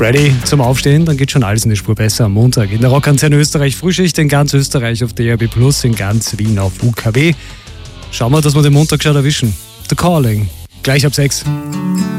Ready zum Aufstehen, dann geht schon alles in die Spur besser am Montag. In der Rockantenne Österreich Frühschicht, in ganz Österreich auf DRB+, in ganz Wien auf UKW. Schauen wir, dass wir den Montag schon erwischen. The Calling, gleich ab 6.